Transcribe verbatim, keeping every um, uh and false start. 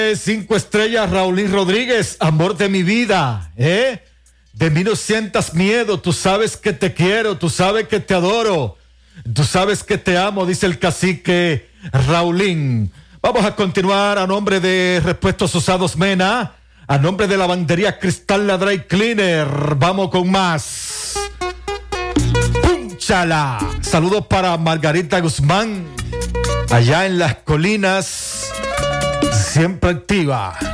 Cinco estrellas, Raulín Rodríguez, amor de mi vida, ¿eh? De mí no sientas miedo, tú sabes que te quiero, tú sabes que te adoro, tú sabes que te amo, dice el cacique Raulín. Vamos a continuar a nombre de Repuestos Usados Mena, a nombre de Lavandería Cristal La Dry Cleaner. Vamos con más. ¡Púnchala! Saludos para Margarita Guzmán, allá en las colinas, siempre activa.